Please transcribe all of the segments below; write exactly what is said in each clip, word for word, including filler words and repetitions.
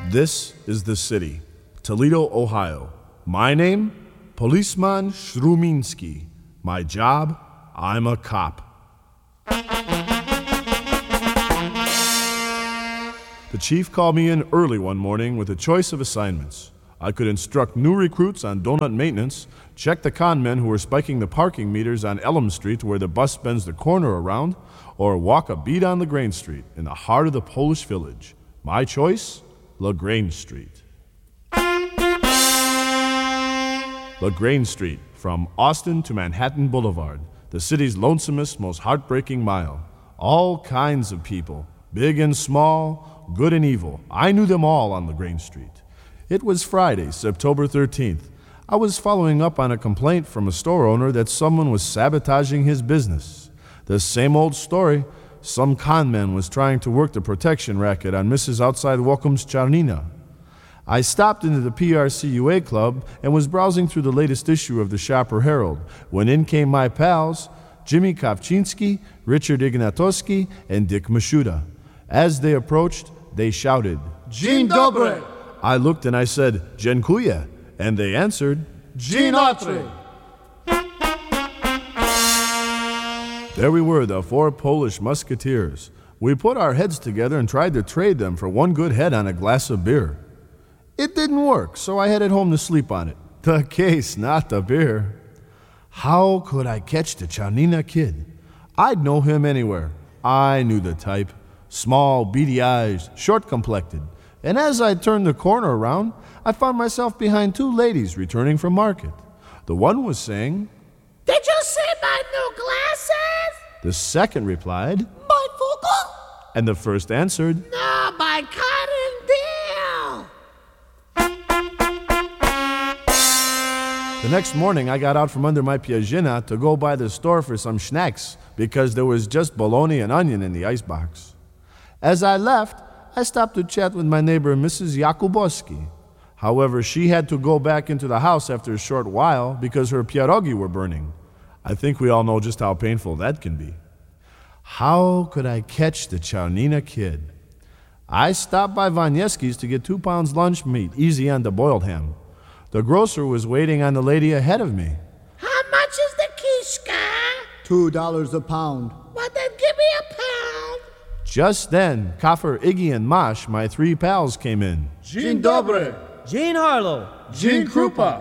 This is the city, Toledo, Ohio. My name, Policeman Shruminsky. My job, I'm a cop. The chief called me in early one morning with a choice of assignments. I could instruct new recruits on donut maintenance, check the con men who were spiking the parking meters on Elm Street where the bus bends the corner around, or walk a beat on LaGrange Street in the heart of the Polish village. My choice, LaGrange Street. LaGrange Street, from Austin to Manhattan Boulevard, the city's lonesomest, most heartbreaking mile. All kinds of people, big and small, good and evil. I knew them all on LaGrange Street. It was Friday, September thirteenth. I was following up on a complaint from a store owner that someone was sabotaging his business. The same old story. Some con man was trying to work the protection racket on Missus Outside Welcome's Czarnina. I stopped into the P R C U A club and was browsing through the latest issue of the Shopper Herald when in came my pals, Jimmy Kopczynski, Richard Ignatowski, and Dick Mashuda. As they approached, they shouted, Dzień dobry! I looked and I said, Dziękuję, and they answered, Dzień dobry! There we were, the four Polish musketeers. We put our heads together and tried to trade them for one good head on a glass of beer. It didn't work, so I headed home to sleep on it. The case, not the beer. How could I catch the Czarnina kid? I'd know him anywhere. I knew the type. Small, beady eyes, short-complected. And as I turned the corner around, I found myself behind two ladies returning from market. The one was saying, Did you see my new glasses? The second replied, My Vogel? And the first answered, No, my cotton deal. The next morning, I got out from under my piazzina to go by the store for some snacks because there was just bologna and onion in the icebox. As I left, I stopped to chat with my neighbor, Missus Jakubowski. However, she had to go back into the house after a short while because her pierogi were burning. I think we all know just how painful that can be. How could I catch the Czarnina kid? I stopped by Wanieski's to get two pounds lunch meat, easy on the boiled ham. The grocer was waiting on the lady ahead of me. How much is the kishka? Two dollars a pound. Well, then give me a pound. Just then, Kaffer, Iggy, and Mosh, my three pals, came in. Dzień dobry! Gene Harlow. Dzień Krupa!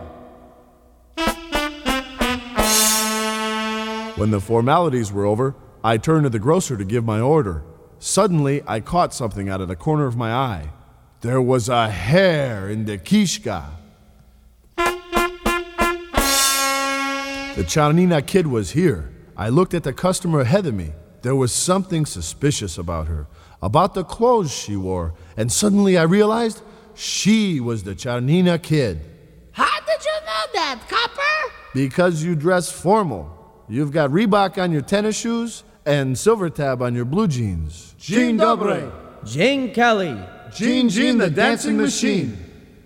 When the formalities were over, I turned to the grocer to give my order. Suddenly, I caught something out of the corner of my eye. There was a hair in the kishka. The Czarnina kid was here. I looked at the customer ahead of me. There was something suspicious about her, about the clothes she wore, and suddenly I realized she was the Czarnina kid. How did you know that, copper? Because you dress formal. You've got Reebok on your tennis shoes and Silver Tab on your blue jeans. Dzień dobry! Gene Kelly. Gene Gene the Dancing Machine.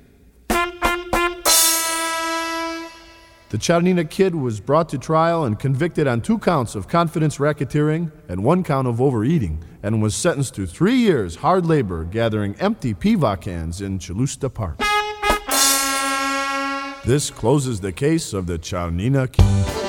The Czarnina kid was brought to trial and convicted on two counts of confidence racketeering and one count of overeating, and was sentenced to three years hard labor gathering empty piva cans in Chalusta Park. This closes the case of the Czarnina kid.